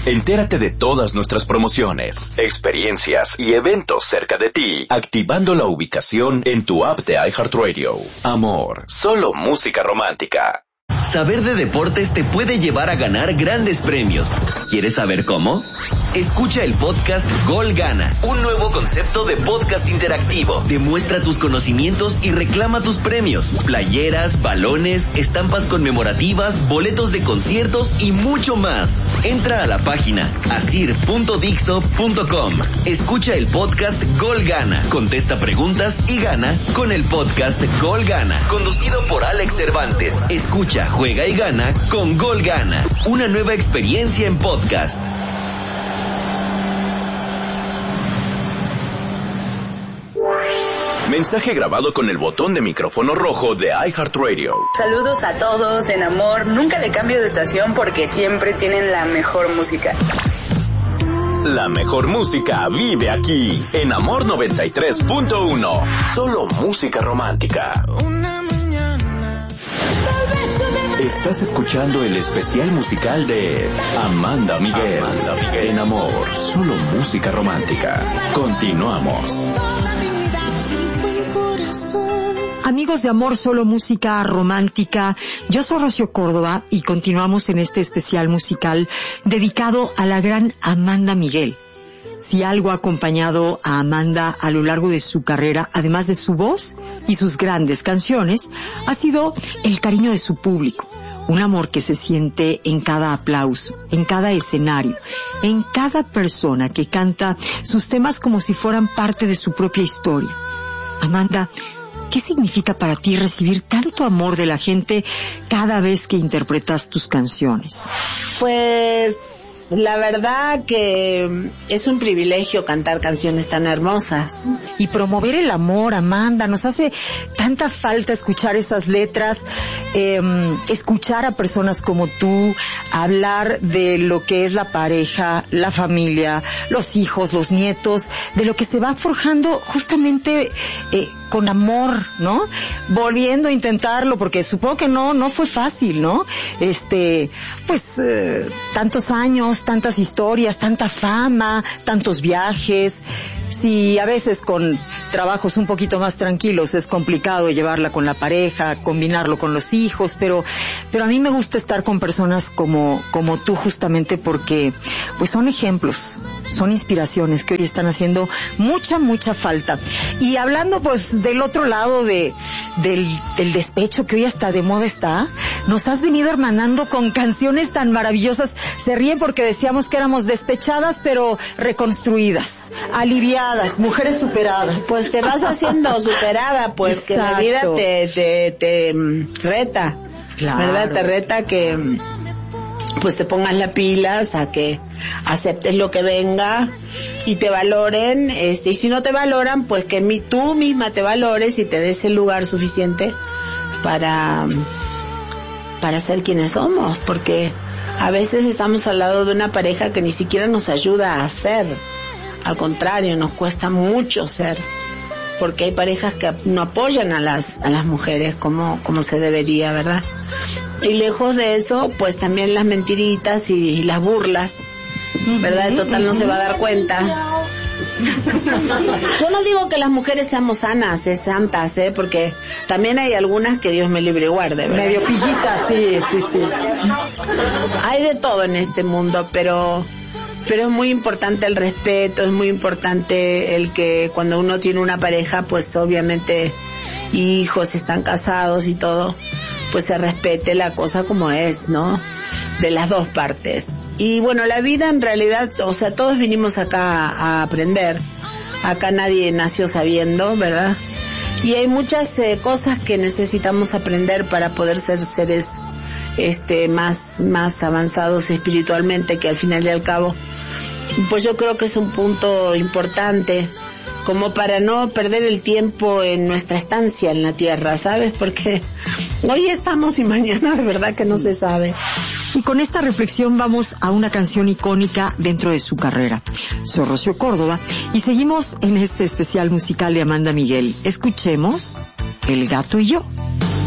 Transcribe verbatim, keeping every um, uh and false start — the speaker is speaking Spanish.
Entérate de todas nuestras promociones, experiencias y eventos cerca de ti, activando la ubicación en tu app de iHeartRadio. Amor, solo música romántica. Saber de deportes te puede llevar a ganar grandes premios. ¿Quieres saber cómo? Escucha el podcast Gol Gana, un nuevo concepto de podcast interactivo. Demuestra tus conocimientos y reclama tus premios. Playeras, balones, estampas conmemorativas, boletos de conciertos y mucho más. Entra a la página asir punto dixo punto com. Escucha el podcast Gol Gana. Contesta preguntas y gana con el podcast Gol Gana. Conducido por Alex Cervantes. Escucha, juega y gana con Gol Gana. Una nueva experiencia en podcast. Mensaje grabado con el botón de micrófono rojo de iHeartRadio. Saludos a todos en Amor. Nunca le cambio de estación porque siempre tienen la mejor música. La mejor música vive aquí, en Amor noventa y tres punto uno. Solo música romántica. Estás escuchando el especial musical de Amanda Miguel. Amanda Miguel en Amor, solo música romántica. Continuamos. Amigos de Amor, solo música romántica. Yo soy Rocío Córdoba y continuamos en este especial musical dedicado a la gran Amanda Miguel. Si algo ha acompañado a Amanda a lo largo de su carrera, además de su voz y sus grandes canciones, ha sido el cariño de su público. Un amor que se siente en cada aplauso, en cada escenario, en cada persona que canta sus temas como si fueran parte de su propia historia. Amanda, ¿qué significa para ti recibir tanto amor de la gente cada vez que interpretas tus canciones? Pues la verdad que es un privilegio cantar canciones tan hermosas. Y promover el amor, Amanda, nos hace tanta falta escuchar esas letras, eh, escuchar a personas como tú, hablar de lo que es la pareja, la familia, los hijos, los nietos, de lo que se va forjando justamente eh, con amor, ¿no? Volviendo a intentarlo, porque supongo que no, no fue fácil, ¿no? Este, pues, eh, tantos años, tantas historias, tanta fama, tantos viajes. Si a veces con trabajos un poquito más tranquilos es complicado llevarla con la pareja, combinarlo con los hijos, pero pero a mí me gusta estar con personas como como tú, justamente porque pues son ejemplos, son inspiraciones que hoy están haciendo mucha mucha falta. Y hablando pues del otro lado de del del despecho, que hoy hasta de moda está, nos has venido hermanando con canciones tan maravillosas. Se ríen porque decíamos que éramos despechadas pero reconstruidas, aliviadas, mujeres superadas. Pues te vas haciendo superada, pues. Exacto. Que la vida te, te, te reta, claro. ¿Verdad? Te reta que pues te pongas las pilas, a que aceptes lo que venga y te valoren, este, y si no te valoran, pues que mi, tú misma te valores y te des el lugar suficiente para para ser quienes somos, porque a veces estamos al lado de una pareja que ni siquiera nos ayuda a ser. Al contrario, nos cuesta mucho ser, porque hay parejas que no apoyan a las a las mujeres como como se debería, ¿verdad? Y lejos de eso, pues también las mentiritas y, y las burlas, ¿verdad? Total no se va a dar cuenta. Yo no digo que las mujeres seamos sanas, es santas, ¿eh? Porque también hay algunas que Dios me libre y guarde, ¿verdad? Medio pillitas, sí, sí, sí. Hay de todo en este mundo, pero pero es muy importante el respeto, es muy importante el que cuando uno tiene una pareja, pues obviamente hijos, están casados y todo, pues se respete la cosa como es, ¿no? De las dos partes. Y bueno, la vida en realidad, o sea, todos vinimos acá a aprender. Acá nadie nació sabiendo, ¿verdad? Y hay muchas eh, cosas que necesitamos aprender para poder ser seres este más más avanzados espiritualmente, que al final y al cabo, pues yo creo que es un punto importante, como para no perder el tiempo en nuestra estancia en la tierra, ¿sabes? Porque hoy estamos y mañana de verdad que sí. No se sabe. Y con esta reflexión vamos a una canción icónica dentro de su carrera. Soy Rocío Córdoba y seguimos en este especial musical de Amanda Miguel. Escuchemos El gato y yo.